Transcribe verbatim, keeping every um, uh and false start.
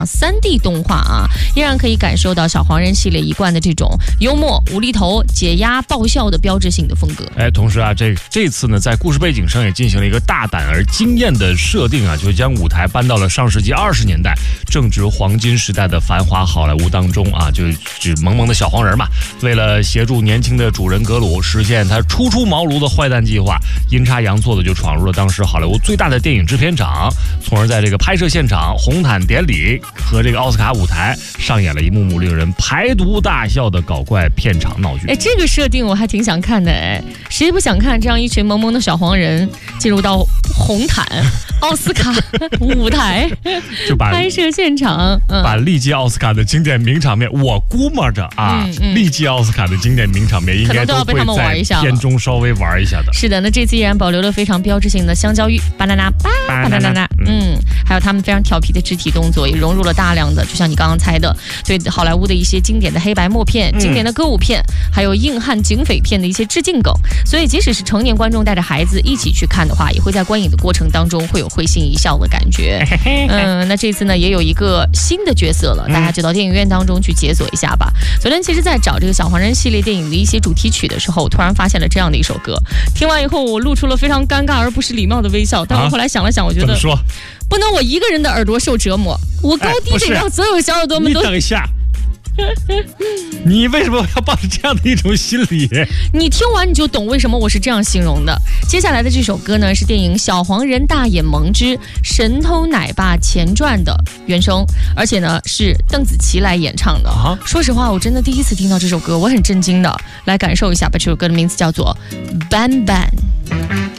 三 D 动画啊，依然可以感受到小黄人系列一贯的这种幽默、无厘头、解压、爆笑的标志性的风格。 哎，同时啊，这这次呢，在故事背景上也进行了一个大胆而惊艳的设定啊，就将舞台搬到了上世纪二十年代，正值黄金时代的繁华好莱坞当中啊，就指萌萌的小黄人嘛。为了协助年轻的主人格鲁实现他初出茅庐的坏蛋计划，阴差阳错的就闯入了当时好莱坞最大的电影制片厂，从而在这个拍摄现场、红毯典礼和这个奥斯卡舞台上演了一幕幕令人排毒大笑的搞怪片场闹剧。 哎，这个设定我还挺想看的哎，谁不想看这样一群萌萌的小黄人进入到红毯、奥斯卡舞台，就把拍摄现场， 嗯、把历届奥斯卡的经典名场面，我估摸着啊，嗯嗯、历届奥斯卡的经典名场面应该都会在片中稍微玩一下的。 是的，那这次依然保留了非常标志性的香蕉浴，巴啦啦巴巴啦啦啦，嗯，还有他们非常调皮的肢体动作，也融入了大量的，就像你刚刚猜的，对好莱坞的一些经典的黑白默片、嗯、经典的歌舞片，还有硬汉警匪片的一些致敬梗。所以，即使是成年观众带着孩子一起去看的话，也会在观影的过程当中会有会心一笑的感觉。嗯，那这次呢，也有一个新的角色了，大家就到电影院当中去解锁一下吧。昨天其实，在找这个小黄人系列电影的一些主题曲的时候，我突然发现了这样的一首歌，听完以后，我露出了非常尴尬而不失礼貌的微笑。但我后来想了想，我觉得说不能我一个人的耳朵受折磨，我高低得让所有小耳朵们都。 你等一下。你为什么要抱着这样的一种心理？ 你听完你就懂为什么我是这样形容的。接下来的这首歌呢，是电影《小黄人大眼萌之神偷奶爸前传》的原声，而且呢是邓紫棋来演唱的。啊、说实话，我真的第一次听到这首歌，我很震惊的。来感受一下吧，这首歌的名字叫做《Ban Ban》。